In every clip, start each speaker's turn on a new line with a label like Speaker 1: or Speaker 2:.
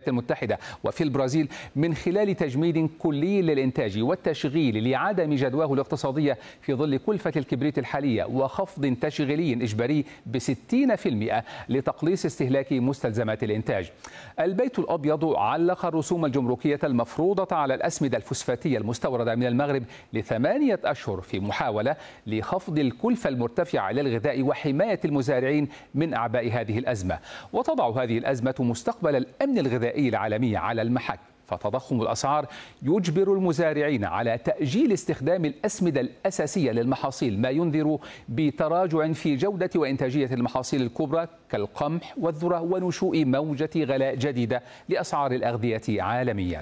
Speaker 1: الولايات المتحدة وفي البرازيل من خلال تجميد كلي للإنتاج والتشغيل لعدم جدواه الاقتصادية في ظل كلفة الكبريت الحالية وخفض تشغيلي إجباري ب60% لتقليص استهلاك مستلزمات الإنتاج. البيت الأبيض علق الرسوم الجمركية المفروضة على الأسمدة الفوسفاتية المستوردة من المغرب ل8 أشهر في محاولة لخفض الكلفة المرتفعة للغذاء وحماية المزارعين من أعباء هذه الأزمة. وتضع هذه الأزمة مستقبل الأمن الغذائي العالمي على المحك، فتضخم الأسعار يجبر المزارعين على تأجيل استخدام الأسمدة الأساسية للمحاصيل، ما ينذر بتراجع في جودة وإنتاجية المحاصيل الكبرى كالقمح والذرة ونشوء موجة غلاء جديدة لأسعار الأغذية عالميا.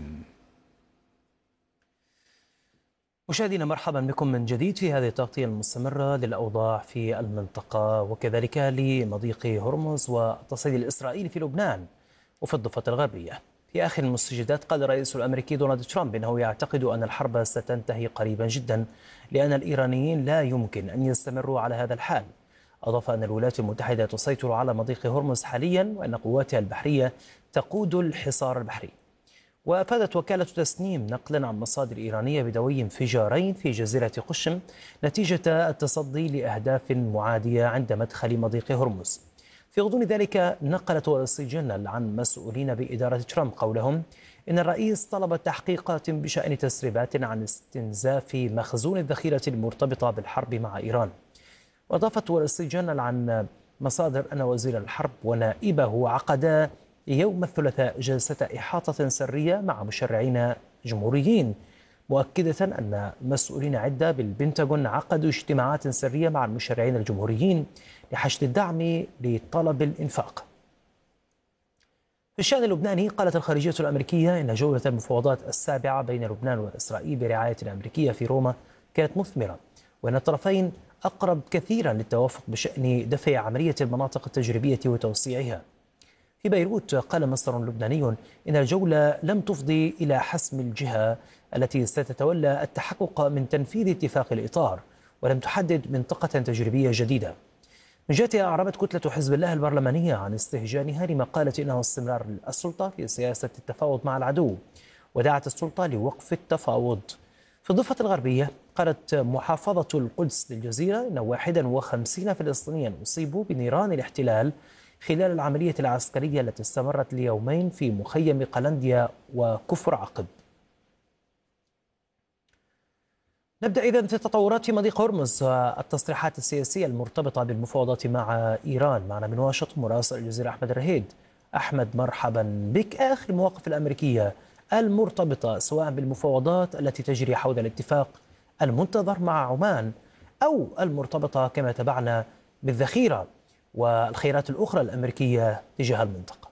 Speaker 2: مشاهدينا مرحبا بكم من جديد في هذه التغطية المستمرة للأوضاع في المنطقة وكذلك لمضيق هرمز والتصعيد الإسرائيلي في لبنان وفي الضفة الغربية. في آخر المستجدات قال الرئيس الأمريكي دونالد ترامب إنه يعتقد أن الحرب ستنتهي قريبا جدا لأن الإيرانيين لا يمكن أن يستمروا على هذا الحال. أضاف أن الولايات المتحدة تسيطر على مضيق هرمز حاليا وأن قواتها البحرية تقود الحصار البحري. وأفادت وكالة تسنيم نقلا عن مصادر إيرانية بدوي انفجارين في جزيرة قشم نتيجة التصدي لأهداف معادية عند مدخل مضيق هرمز. في غضون ذلك نقلت وول ستريت جورنال عن مسؤولين بإدارة ترامب قولهم إن الرئيس طلب تحقيقات بشأن تسريبات عن استنزاف مخزون الذخيرة المرتبطة بالحرب مع إيران. وأضافت وول ستريت جورنال عن مصادر أن وزير الحرب ونائبه عقدا يوم الثلاثاء جلسة إحاطة سرية مع مشرعين جمهوريين، مؤكدة أن مسؤولين عدة بالبنتاغون عقدوا اجتماعات سرية مع المشرعين الجمهوريين لحشد الدعم لطلب الإنفاق. في الشأن اللبناني قالت الخارجية الأمريكية إن جولة المفاوضات السابعة بين لبنان وإسرائيل برعاية الأمريكية في روما كانت مثمرة، وأن الطرفين أقرب كثيرا للتوافق بشأن دفع عملية المناطق التجريبية وتوسيعها. في بيروت قال مصدر لبناني إن الجولة لم تفضي إلى حسم الجهة التي ستتولى التحقق من تنفيذ اتفاق الإطار، ولم تحدد منطقة تجريبية جديدة. من جهتها أعربت كتلة حزب الله البرلمانية عن استهجانها لما قالت إنه استمرار السلطة في سياسة التفاوض مع العدو، ودعت السلطة لوقف التفاوض. في الضفة الغربية قالت محافظة القدس للجزيرة إن 51 فلسطينيا أصيبوا بنيران الاحتلال خلال العملية العسكرية التي استمرت ليومين في مخيم قلنديا وكفر عقب. نبدأ إذن في التطورات في مضيق هرمز والتصريحات السياسية المرتبطة بالمفاوضات مع إيران. معنا من واشنطن مراسل الجزيرة أحمد الرهيد. أحمد مرحبا بك. آخر المواقف الأمريكية المرتبطة سواء بالمفاوضات التي تجري حول الاتفاق المنتظر مع عمان أو المرتبطة كما تبعنا بالذخيرة والخيارات الأخرى الأمريكية تجاه المنطقة.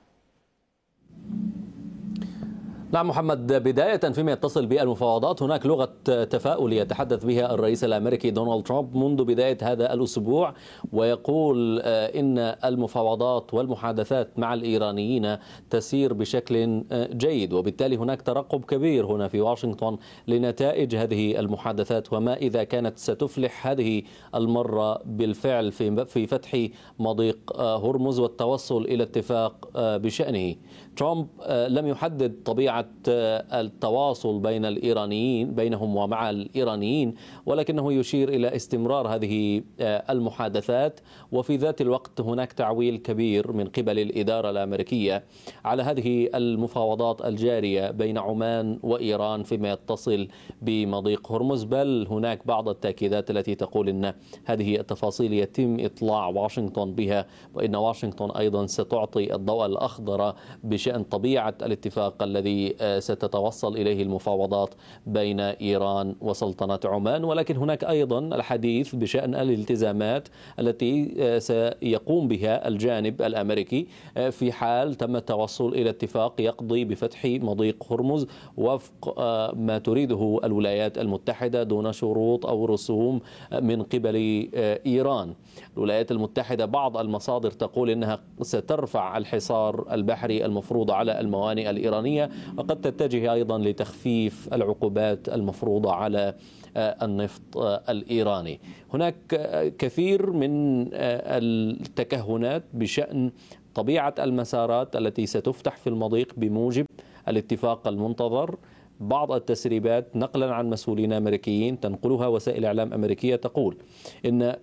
Speaker 3: نعم محمد، بداية فيما يتصل بالمفاوضات هناك لغة تفاؤل يتحدث بها الرئيس الأمريكي دونالد ترامب منذ بداية هذا الأسبوع، ويقول إن المفاوضات والمحادثات مع الإيرانيين تسير بشكل جيد، وبالتالي هناك ترقب كبير هنا في واشنطن لنتائج هذه المحادثات وما إذا كانت ستفلح هذه المرة بالفعل في فتح مضيق هرمز والتوصل إلى اتفاق بشأنه. ترامب لم يحدد طبيعة التواصل بين الإيرانيين بينهم ومع الإيرانيين، ولكنه يشير إلى استمرار هذه المحادثات، وفي ذات الوقت هناك تعويل كبير من قبل الإدارة الأمريكية على هذه المفاوضات الجارية بين عمان وإيران فيما يتصل بمضيق هرمز، بل هناك بعض التأكيدات التي تقول أن هذه التفاصيل يتم إطلاع واشنطن بها، وإن واشنطن أيضا ستعطي الضوء الأخضر بشأن طبيعة الاتفاق الذي ستتوصل إليه المفاوضات بين إيران وسلطنة عمان. ولكن هناك أيضا الحديث بشأن الالتزامات التي سيقوم بها الجانب الأمريكي في حال تم التوصل إلى اتفاق يقضي بفتح مضيق هرمز وفق ما تريده الولايات المتحدة دون شروط أو رسوم من قبل إيران. الولايات المتحدة بعض المصادر تقول إنها سترفع الحصار البحري المفروض على الموانئ الإيرانية، وقد تتجه أيضا لتخفيف العقوبات المفروضة على النفط الإيراني. هناك كثير من التكهنات بشأن طبيعة المسارات التي ستفتح في المضيق بموجب الاتفاق المنتظر. بعض التسريبات نقلا عن مسؤولين أمريكيين تنقلها وسائل إعلام أمريكية تقول إن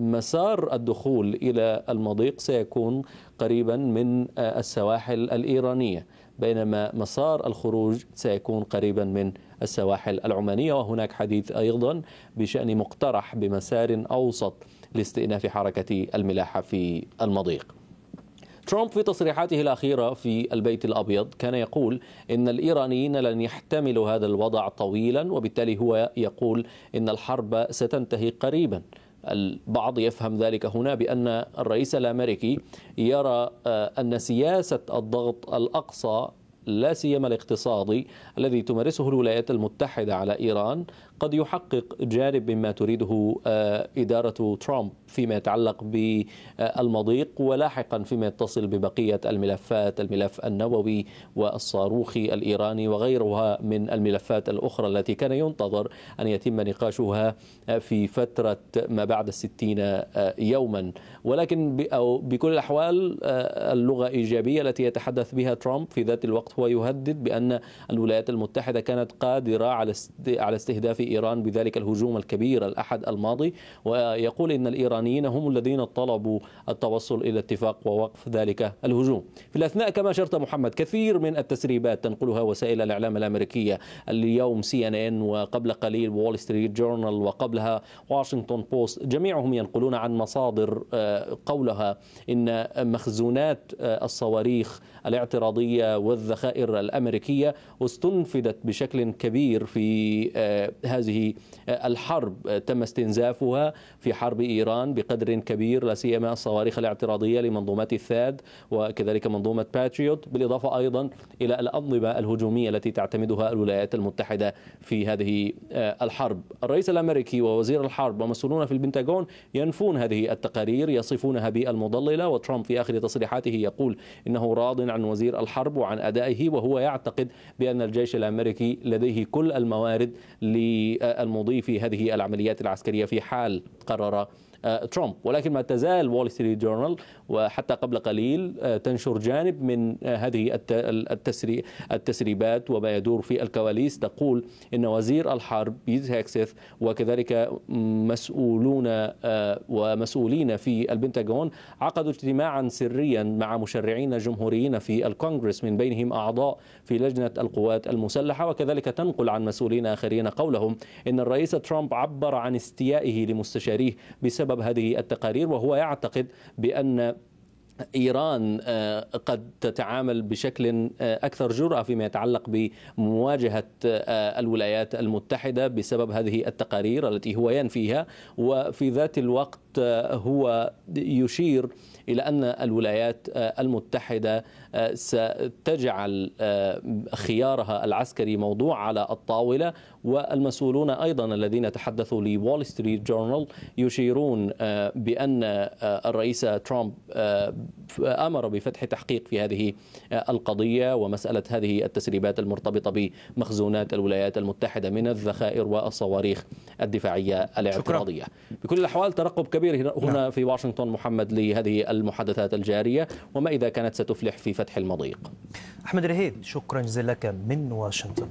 Speaker 3: مسار الدخول إلى المضيق سيكون قريبا من السواحل الإيرانية، بينما مسار الخروج سيكون قريبا من السواحل العمانية. وهناك حديث أيضا بشأن مقترح بمسار أوسط لاستئناف حركة الملاحة في المضيق. ترامب في تصريحاته الأخيرة في البيت الأبيض كان يقول إن الإيرانيين لن يحتملوا هذا الوضع طويلا، وبالتالي هو يقول إن الحرب ستنتهي قريبا. البعض يفهم ذلك هنا بأن الرئيس الأمريكي يرى أن سياسة الضغط الأقصى لا سيما الاقتصادي الذي تمارسه الولايات المتحدة على إيران قد يحقق جانب مما تريده إدارة ترامب فيما يتعلق بالمضيق، ولاحقا فيما يتصل ببقية الملفات، الملف النووي والصاروخي الإيراني وغيرها من الملفات الأخرى التي كان ينتظر أن يتم نقاشها في فترة ما بعد 60 يوما. ولكن بكل الأحوال اللغة إيجابية التي يتحدث بها ترامب في ذات الوقت هو يهدد بأن الولايات المتحدة كانت قادرة على استهداف إيران بذلك الهجوم الكبير الأحد الماضي، ويقول إن الإيرانيين هم الذين طلبوا التوصل إلى اتفاق ووقف ذلك الهجوم. في الأثناء كما أشرت محمد، كثير من التسريبات تنقلها وسائل الإعلام الأمريكية، اليوم CNN، وقبل قليل وول ستريت جورنال، وقبلها واشنطن بوست، جميعهم ينقلون عن مصادر قولها إن مخزونات الصواريخ الاعتراضية والذخائر الأمريكية استنفدت بشكل كبير في هذه الحرب. تم استنزافها في حرب إيران بقدر كبير، لا سيما الصواريخ الاعتراضية لمنظومات الثاد وكذلك منظومة باتريوت، بالإضافة أيضا إلى الأنظمة الهجومية التي تعتمدها الولايات المتحدة في هذه الحرب. الرئيس الأمريكي ووزير الحرب ومسؤولون في البنتاغون ينفون هذه التقارير، يصفونها بالمضللة، وترامب في آخر تصريحاته يقول إنه راض عن وزير الحرب وعن أدائه، وهو يعتقد بأن الجيش الأمريكي لديه كل الموارد للمضي في هذه العمليات العسكرية في حال قرر ترامب. ولكن ما تزال وول ستريت جورنال وحتى قبل قليل تنشر جانب من هذه التسريبات وما يدور في الكواليس، تقول إن وزير الحرب بيت هيكسث وكذلك مسؤولين في البنتاغون عقدوا اجتماعا سريا مع مشرعين جمهوريين في الكونغرس، من بينهم أعضاء في لجنة القوات المسلحة. وكذلك تنقل عن مسؤولين آخرين قولهم إن الرئيس ترامب عبر عن استيائه لمستشاريه بسبب هذه التقارير، وهو يعتقد بأن إيران قد تتعامل بشكل أكثر جرأة فيما يتعلق بمواجهة الولايات المتحدة بسبب هذه التقارير التي هو ينفيها. وفي ذات الوقت هو يشير إلى أن الولايات المتحدة ستجعل خيارها العسكري موضوع على الطاولة. والمسؤولون أيضا الذين تحدثوا لوول ستريت جورنال يشيرون بأن الرئيس ترامب أمر بفتح تحقيق في هذه القضية ومسألة هذه التسريبات المرتبطة بمخزونات الولايات المتحدة من الذخائر والصواريخ الدفاعية الاعتراضية. بكل الأحوال ترقب كبير هنا في واشنطن محمد لهذه المحادثات الجارية وما إذا كانت ستفلح في فتح المضيق.
Speaker 2: أحمد رهيد، شكرا جزيلا لك من واشنطن.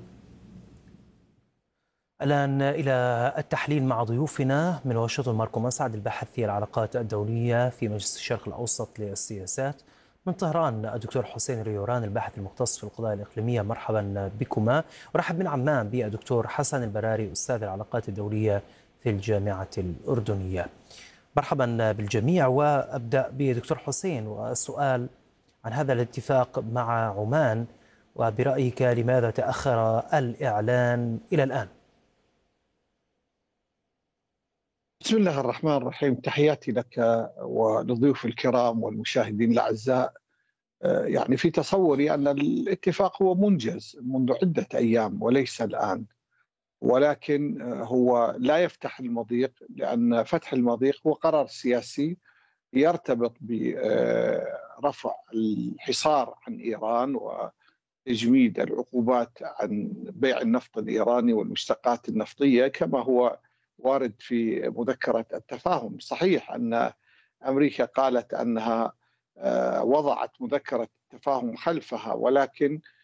Speaker 2: الآن إلى التحليل مع ضيوفنا من واشنطن، ماركو مسعد الباحث في العلاقات الدولية في مجلس الشرق الأوسط للسياسات، من طهران الدكتور حسين ريوران الباحث المختص في القضايا الإقليمية، مرحبا بكما. ورحب من عمان بالدكتور حسن البراري أستاذ العلاقات الدولية في الجامعة الأردنية. مرحبا بالجميع. وأبدأ بدكتور حسين والسؤال عن هذا الاتفاق مع عمان، وبرأيك لماذا تأخر الإعلان إلى الآن؟
Speaker 4: بسم الله الرحمن الرحيم، تحياتي لك ولضيوف الكرام والمشاهدين الأعزاء. يعني في تصوري أن الاتفاق هو منجز منذ عدة أيام وليس الآن، ولكن هو لا يفتح المضيق، لأن فتح المضيق هو قرار سياسي يرتبط برفع الحصار عن إيران وتجميد العقوبات عن بيع النفط الإيراني والمشتقات النفطية كما هو وارد في مذكرة التفاهم. صحيح أن أمريكا قالت أنها وضعت مذكرة التفاهم خلفها، ولكن